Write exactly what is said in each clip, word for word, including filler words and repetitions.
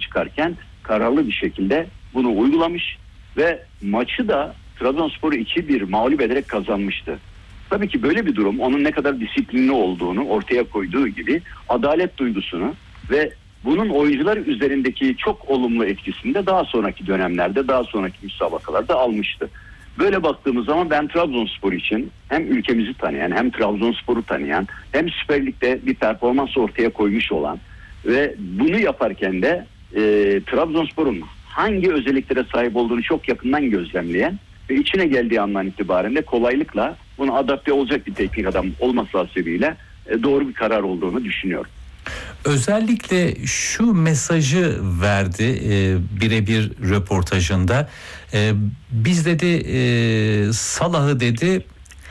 çıkarken kararlı bir şekilde bunu uygulamış ve maçı da Trabzonspor'u iki bir mağlup ederek kazanmıştı. Tabii ki böyle bir durum onun ne kadar disiplinli olduğunu ortaya koyduğu gibi adalet duygusunu ve bunun oyuncular üzerindeki çok olumlu etkisini de daha sonraki dönemlerde, daha sonraki müsabakalarda almıştı. Böyle baktığımız zaman ben Trabzonspor için hem ülkemizi tanıyan, hem Trabzonspor'u tanıyan, hem Süper Lig'de bir performans ortaya koymuş olan ve bunu yaparken de e, Trabzonspor'un hangi özelliklere sahip olduğunu çok yakından gözlemleyen ve içine geldiği andan itibaren de kolaylıkla buna adapte olacak bir teknik adam olması hasebiyle e, doğru bir karar olduğunu düşünüyorum. Özellikle şu mesajı verdi e, birebir röportajında. E, biz dedi e, Salah'ı dedi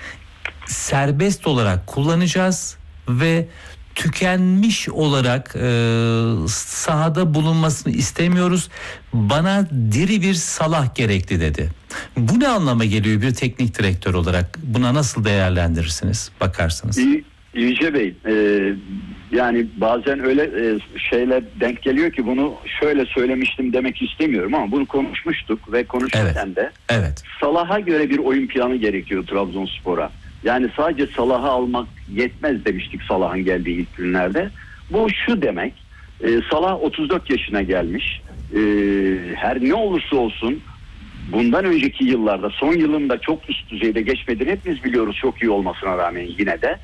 serbest olarak kullanacağız ve tükenmiş olarak e, sahada bulunmasını istemiyoruz. Bana diri bir Salah gerekli dedi. Bu ne anlama geliyor bir teknik direktör olarak? Buna nasıl değerlendirirsiniz? Bakarsınız. İyi. Yüce Bey, e, yani bazen öyle e, şeyler denk geliyor ki bunu şöyle söylemiştim demek istemiyorum ama bunu konuşmuştuk ve konuşurken evet. de evet. Salah'a göre bir oyun planı gerekiyor Trabzonspor'a. Yani sadece Salah'ı almak yetmez demiştik Salah'ın geldiği ilk günlerde. Bu şu demek, e, Salah otuz dört yaşına gelmiş, e, her ne olursa olsun bundan önceki yıllarda, son yılında çok üst düzeyde geçmediğini hepimiz biliyoruz çok iyi olmasına rağmen yine de.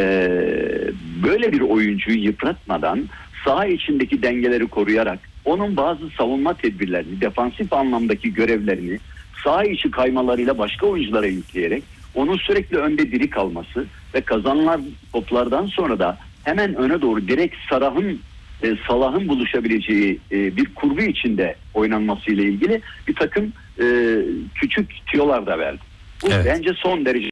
Ee, böyle bir oyuncuyu yıpratmadan saha içindeki dengeleri koruyarak onun bazı savunma tedbirlerini, defansif anlamdaki görevlerini saha içi kaymalarıyla başka oyunculara yükleyerek onun sürekli önde diri kalması ve kazanılan toplardan sonra da hemen öne doğru direkt Salah'ın e, Salah'ın buluşabileceği e, bir kurgu içinde oynanması ile ilgili bir takım e, küçük tüyolar da verdi. Bu evet. Bence son derece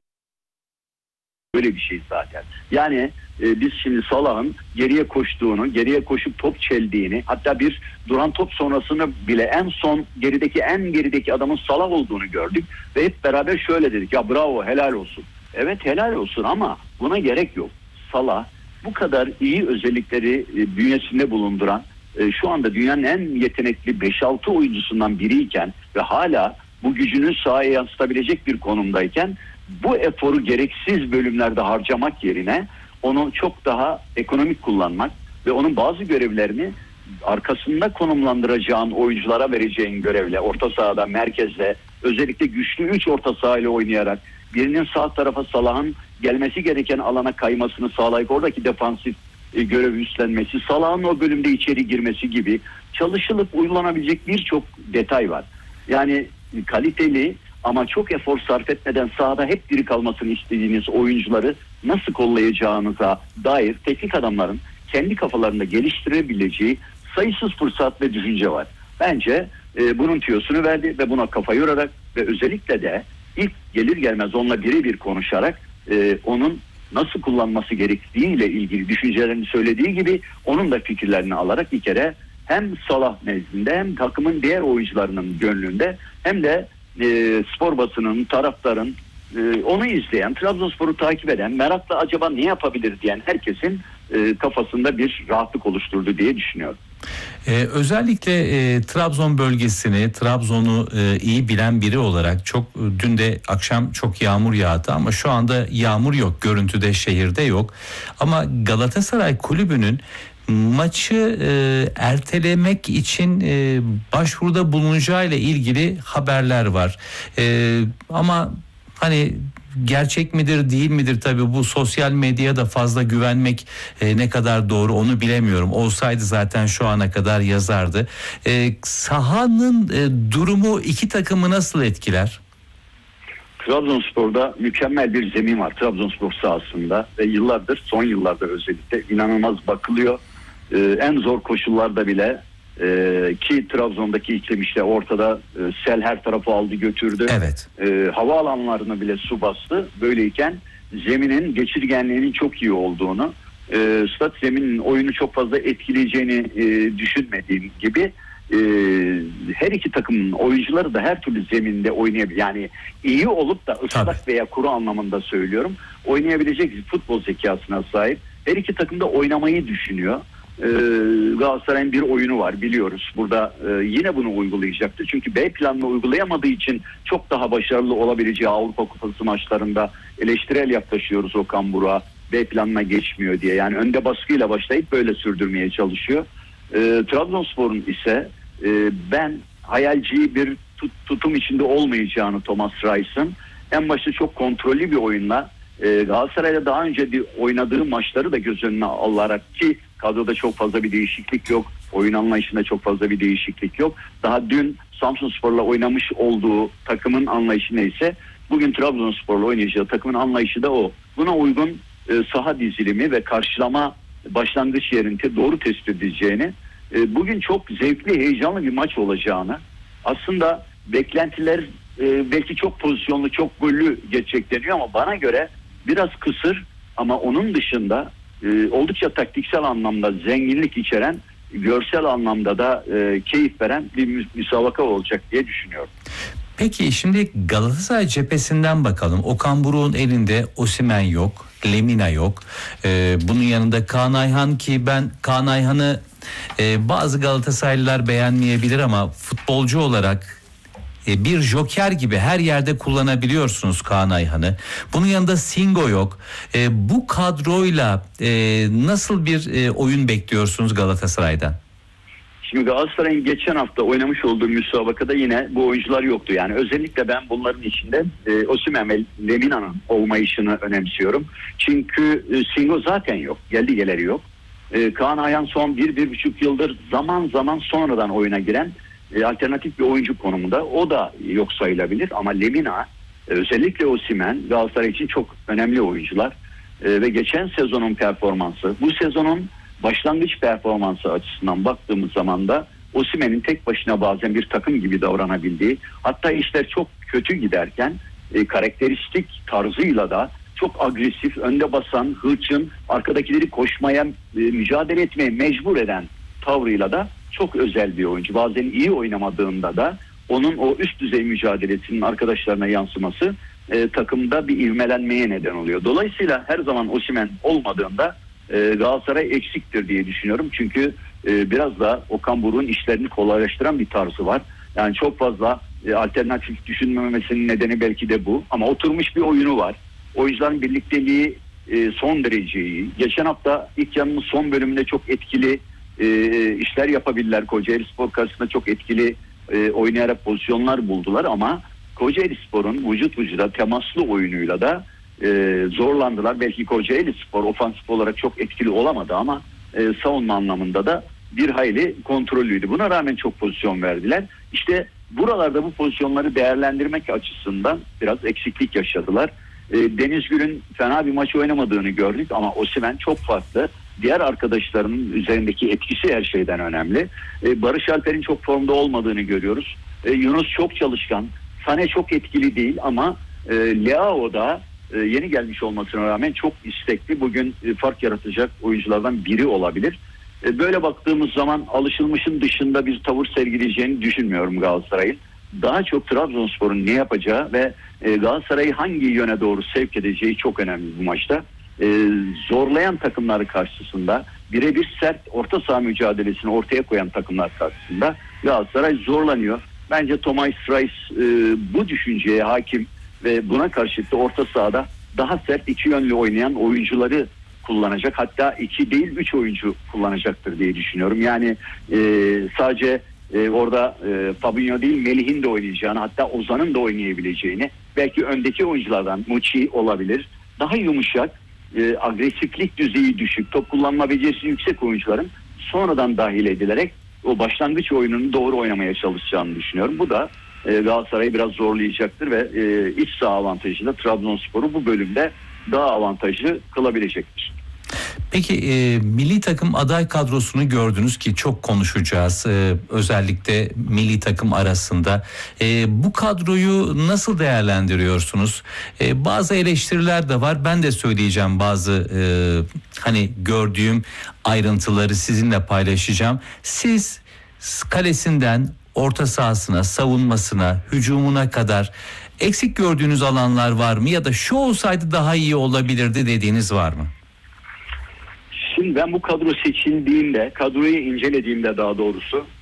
böyle bir şey zaten. Yani e, biz şimdi Salah'ın geriye koştuğunu, geriye koşup top çeldiğini, hatta bir duran top sonrasını bile en son gerideki en gerideki adamın Salah olduğunu gördük ve hep beraber şöyle dedik: ya bravo, helal olsun. Evet, helal olsun ama buna gerek yok. Salah bu kadar iyi özellikleri e, bünyesinde bulunduran, e, şu anda dünyanın en yetenekli beş altı oyuncusundan biriyken ve hala bu gücünü sahaya yansıtabilecek bir konumdayken bu eforu gereksiz bölümlerde harcamak yerine onu çok daha ekonomik kullanmak ve onun bazı görevlerini arkasında konumlandıracağın oyunculara vereceğin görevle, orta sahada, merkezde, özellikle güçlü üç orta sahayla oynayarak birinin sağ tarafa Salah'ın gelmesi gereken alana kaymasını sağlayıp oradaki defansif e, görevi üstlenmesi, Salah'ın o bölümde içeri girmesi gibi çalışılıp uygulanabilecek birçok detay var. Yani kaliteli ama çok efor sarf etmeden sahada hep diri kalmasını istediğiniz oyuncuları nasıl kollayacağınıza dair teknik adamların kendi kafalarında geliştirebileceği sayısız fırsat ve düşünce var. Bence e, bunun tüyosunu verdi ve buna kafa yorarak ve özellikle de ilk gelir gelmez onunla birebir konuşarak e, onun nasıl kullanması gerektiğiyle ilgili düşüncelerini söylediği gibi onun da fikirlerini alarak bir kere hem Salah nezdinde hem takımın diğer oyuncularının gönlünde hem de e, spor basının, taraftarın, e, onu izleyen, Trabzonspor'u takip eden, merakla acaba ne yapabilir diyen herkesin e, kafasında bir rahatlık oluşturdu diye düşünüyorum. Ee, özellikle e, Trabzon bölgesini, Trabzon'u e, iyi bilen biri olarak çok dün de akşam çok yağmur yağdı ama şu anda yağmur yok, görüntüde şehirde yok. Ama Galatasaray Kulübü'nün maçı e, ertelemek için e, başvuruda bulunacağı ile ilgili haberler var. E, ama hani gerçek midir değil midir, tabii bu sosyal medyaya da fazla güvenmek e, ne kadar doğru onu bilemiyorum. Olsaydı zaten şu ana kadar yazardı. E, sahanın e, durumu iki takımı nasıl etkiler? Trabzonspor'da mükemmel bir zemin var Trabzonspor sahasında ve yıllardır, son yıllarda özellikle inanılmaz bakılıyor. Ee, en zor koşullarda bile e, ki Trabzon'daki iklim işte ortada, e, sel her tarafı aldı götürdü. Evet. E, havaalanlarını bile su bastı. Böyleyken zeminin geçirgenliğinin çok iyi olduğunu, e, stat zeminin oyunu çok fazla etkileyeceğini e, düşünmediğim gibi e, her iki takımın oyuncuları da her türlü zeminde oynayabilir. Yani iyi olup da ıslak Tabii. veya kuru anlamında söylüyorum, oynayabilecek futbol zekasına sahip. Her iki takım da oynamayı düşünüyor. e, Galatasaray'ın bir oyunu var biliyoruz. Burada e, yine bunu uygulayacaktır. Çünkü B planını uygulayamadığı için çok daha başarılı olabileceği Avrupa Kupası maçlarında eleştirel yaklaşıyoruz Okan Buruk'a. B planına geçmiyor diye. Yani önde baskıyla başlayıp böyle sürdürmeye çalışıyor. E, Trabzonspor'un ise e, ben hayalci bir tut, tutum içinde olmayacağını Thomas Reis'in en başta çok kontrollü bir oyunla e, Galatasaray'da daha önce bir oynadığı maçları da göz önüne alarak ki kadroda çok fazla bir değişiklik yok. Oyun anlayışında çok fazla bir değişiklik yok. Daha dün Samsunspor'la oynamış olduğu takımın anlayışı neyse bugün Trabzonspor'la oynayacağı takımın anlayışı da o. Buna uygun e, saha dizilimi ve karşılama başlangıç yerini doğru tespit edeceğini, e, bugün çok zevkli, heyecanlı bir maç olacağını, aslında beklentiler e, belki çok pozisyonlu, çok gollü geçecek deniyor ama bana göre biraz kısır ama onun dışında e, oldukça taktiksel anlamda zenginlik içeren, görsel anlamda da e, keyif veren bir müsabaka olacak diye düşünüyorum. Peki şimdi Galatasaray cephesinden bakalım. Okan Buruk'un elinde Osimhen yok, Lemina yok. Ee, bunun yanında Kaan Ayhan ki ben Kaan Ayhan'ı e, bazı Galatasaraylılar beğenmeyebilir ama futbolcu olarak e, bir joker gibi her yerde kullanabiliyorsunuz Kaan Ayhan'ı. Bunun yanında Singo yok. E, bu kadroyla e, nasıl bir e, oyun bekliyorsunuz Galatasaray'dan? Şimdi Galatasaray'ın geçen hafta oynamış olduğu müsabakada yine bu oyuncular yoktu. Yani özellikle ben bunların içinde e, Osimhen ve Lemina'nın olmayışını önemsiyorum. Çünkü e, Singo zaten yok. Geldi geleri yok. E, Kaan Ayhan son bir, bir buçuk yıldır zaman zaman sonradan oyuna giren e, alternatif bir oyuncu konumunda. O da yok sayılabilir ama Lemina e, özellikle Osimhen Galatasaray için çok önemli oyuncular. E, ve geçen sezonun performansı, bu sezonun başlangıç performansı açısından baktığımız zaman da Osimhen'in tek başına bazen bir takım gibi davranabildiği, hatta işler çok kötü giderken e, karakteristik tarzıyla da çok agresif, önde basan, hırçın, arkadakileri koşmaya, e, mücadele etmeye mecbur eden tavrıyla da çok özel bir oyuncu. Bazen iyi oynamadığında da onun o üst düzey mücadelesinin arkadaşlarına yansıması e, takımda bir ivmelenmeye neden oluyor. Dolayısıyla her zaman Osimhen olmadığında e, Galatasaray eksiktir diye düşünüyorum. Çünkü e, biraz da Okan Buruk'un işlerini kolaylaştıran bir tarzı var. Yani çok fazla e, alternatif düşünmemesinin nedeni belki de bu. Ama oturmuş bir oyunu var. Oyuncuların birlikteliği e, son derece iyi. Geçen hafta ilk yarının son bölümünde çok etkili e, işler yapabilirler. Kocaelispor karşısında çok etkili e, oynayarak pozisyonlar buldular ama Kocaelispor'un vücut vücuda temaslı oyunuyla da e, zorlandılar. Belki Kocaelispor ofansif olarak çok etkili olamadı ama e, savunma anlamında da bir hayli kontrollüydü. Buna rağmen çok pozisyon verdiler. İşte buralarda bu pozisyonları değerlendirmek açısından biraz eksiklik yaşadılar. E, Deniz Gül'ün fena bir maç oynamadığını gördük ama Osimhen çok farklı. Diğer arkadaşlarının üzerindeki etkisi her şeyden önemli. E, Barış Alper'in çok formda olmadığını görüyoruz. E, Yunus çok çalışkan. Sane çok etkili değil ama e, Leao da e, yeni gelmiş olmasına rağmen çok istekli. Bugün e, fark yaratacak oyunculardan biri olabilir. E, böyle baktığımız zaman alışılmışın dışında bir tavır sergileyeceğini düşünmüyorum Galatasaray'ın. Daha çok Trabzonspor'un ne yapacağı ve e, Galatasaray'ı hangi yöne doğru sevk edeceği çok önemli bu maçta. E, zorlayan takımları karşısında, birebir sert orta saha mücadelesini ortaya koyan takımlar karşısında Galatasaray zorlanıyor. Bence Thomas Reis e, bu düşünceye hakim ve buna karşılık da orta sahada daha sert iki yönlü oynayan oyuncuları kullanacak. Hatta iki değil üç oyuncu kullanacaktır diye düşünüyorum. Yani e, sadece e, orada e, Fabinho değil Melih'in de oynayacağını, hatta Ozan'ın da oynayabileceğini, belki öndeki oyunculardan Muçi olabilir. Daha yumuşak, e, agresiflik düzeyi düşük, top kullanma becerisi yüksek oyuncuların sonradan dahil edilerek o başlangıç oyununu doğru oynamaya çalışacağını düşünüyorum. Bu da e, Galatasaray'ı biraz zorlayacaktır ve e, iç saha avantajıyla Trabzonspor'u bu bölümde daha avantajlı kılabilecektir. Peki e, milli takım aday kadrosunu gördünüz ki çok konuşacağız e, özellikle milli takım arasında. E, bu kadroyu nasıl değerlendiriyorsunuz? E, bazı eleştiriler de var. Ben de söyleyeceğim bazı e, hani gördüğüm ayrıntıları sizinle paylaşacağım. Siz kalesinden orta sahasına, savunmasına, hücumuna kadar eksik gördüğünüz alanlar var mı ya da şu olsaydı daha iyi olabilirdi dediğiniz var mı? Şimdi ben bu kadro seçildiğinde, kadroyu incelediğimde daha doğrusu